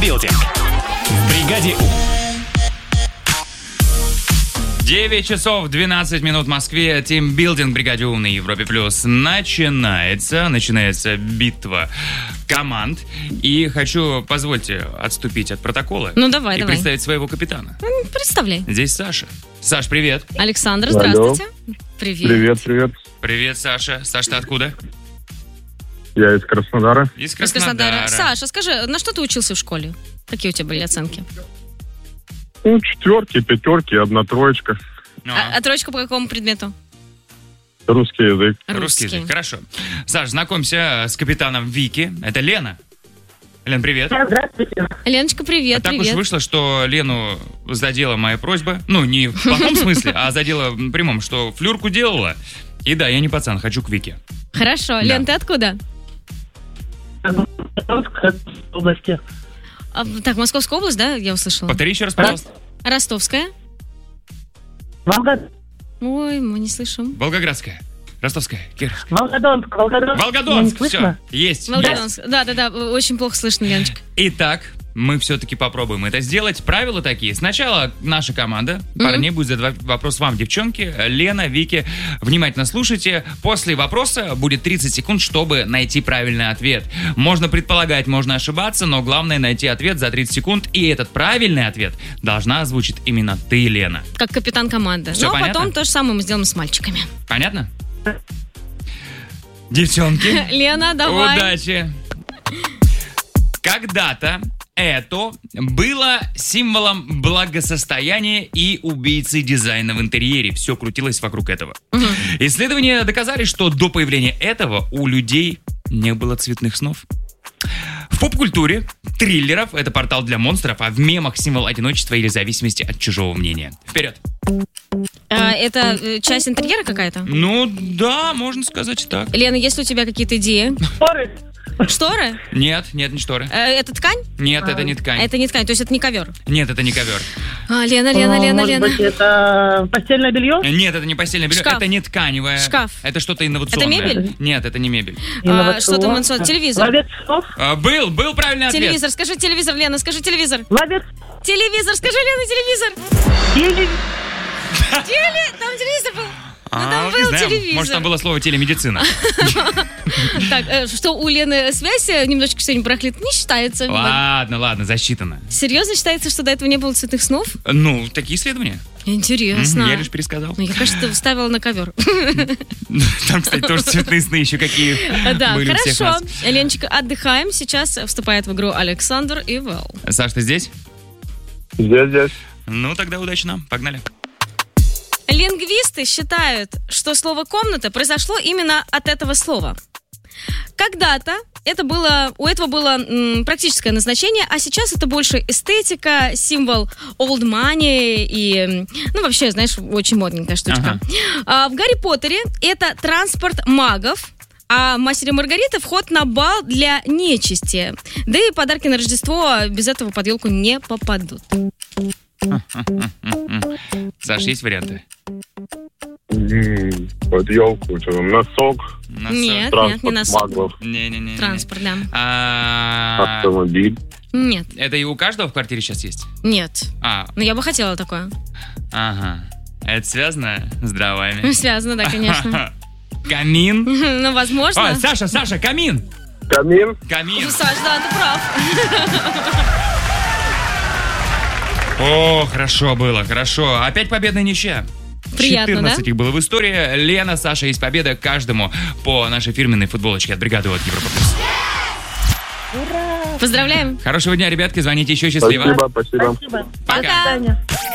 Тимбилдинг в бригаде У. 9 часов 12 минут в Москве. Тимбилдинг в бригаде У на Европе Плюс начинается битва команд. И хочу, позвольте, отступить от протокола. Ну, давай. Представить своего капитана. Представляй. Здесь Саша. Саш, привет. Александр, здравствуйте. Привет. Привет. Привет, Саша. Саш, ты откуда? Я из Краснодара. Из Из Краснодара. Краснодара. Саша, скажи, на что ты учился в школе? Какие у тебя были оценки? 4, 5, 1, 3. А троечка по какому предмету? Русский язык. Русский язык. Хорошо. Саш, знакомься с капитаном Вики. Это Лена. Лен, привет. Здравствуйте. Леночка, привет, Так уж привет. вышло, что Лену задела моя просьба. Ну, не в плохом смысле, а задела в прямом, что флюрку делала. И да, я не пацан, хочу к Вике. Хорошо. Лен, ты откуда? Области. Так, Московская область, да, я услышала? Повтори еще раз, пожалуйста. Ростовская? Волгодонск. Ой, мы не слышим. Волгоградская. Ростовская. Кировская. Волгодонск. Волгодонск. Не Все. слышно? Есть. Волгодонск. Да, очень плохо слышно, Леночка. Итак, мы все-таки попробуем это сделать. Правила такие. Сначала наша команда парней будет задавать вопрос вам, девчонки. Лена, Вики, внимательно слушайте. После вопроса будет 30 секунд, чтобы найти правильный ответ. Можно предполагать, можно ошибаться, но главное найти ответ за 30 секунд. И этот правильный ответ должна озвучить именно ты, Лена. Как капитан команды. Всё Ну, а понятно? потом то же самое мы сделаем с мальчиками. Понятно? Девчонки, Лена, давай. удачи. Когда-то это было символом благосостояния и убийцы дизайна в интерьере. Все крутилось вокруг этого. Исследования доказали, что до появления этого у людей не было цветных снов. В поп-культуре триллеров это портал для монстров, а в мемах символ одиночества или зависимости от чужого мнения. Вперед! Это часть интерьера какая-то? Ну да, можно сказать и так. Лена, есть ли у тебя какие-то идеи? Споры. Шторы? Нет, не шторы. Это ткань? Нет, это не ткань. Это не ткань, то есть это не ковер. Нет, это не ковер. Лена. Может быть, это постельное белье? Нет, это не постельное белье, Шкаф. это не тканевое. Шкаф. Это что-то инновационное. Это мебель? Нет, это не мебель. Что-то инновационное. Телевизор. Ловец снов? Был правильный ответ. Телевизор. Скажи телевизор, Лена, скажи телевизор. Ловец. Телевизор, скажи, Лена, телевизор. Там телевизор был. Ну, там Вот был не знаю, телевизор. Может, там было слово телемедицина. Так, что у Лены связь немножечко сегодня барахлит, не считается. Ладно, засчитано. Серьезно считается, что до этого не было цветных снов? Ну, такие исследования. Интересно. Я лишь пересказал. Ну, я, кажется, вставила на ковер. Там, кстати, тоже цветные сны еще какие Да, были у всех хорошо. нас. Леночка, отдыхаем. Сейчас вступает в игру Александр и Вэл. Саш, ты здесь? Здесь. Ну, тогда удачи нам. Погнали. Лингвисты считают, что слово «комната» произошло именно от этого слова. Когда-то у этого было практическое назначение, а сейчас это больше эстетика, символ old money и, вообще, знаешь, очень модненькая штучка. В «Гарри Поттере» это транспорт магов, а «Мастере Маргариты» вход на бал для нечисти. Да и подарки на Рождество без этого под елку не попадут. Саш, есть варианты? Под елку, что там, носок, Нет, не носок. магов, Не-не-не. Транспорт, да. автомобиль. Нет, Это и у каждого в квартире сейчас есть? нет. А, Но я бы хотела такое. ага. Это связано с дровами? Связано, да, конечно. Камин? Ну, возможно. Саша, камин! Камин. Камин. Саш, да, ты прав. О, хорошо было, хорошо. Опять победная ничья. Приятно, 14 да? их было в истории. Лена, Саша, есть победа каждому по нашей фирменной футболочке от бригады от Европа Плюс. Поздравляем. Хорошего дня, ребятки. Звоните еще счастливо. Спасибо. Спасибо. Пока. До свидания.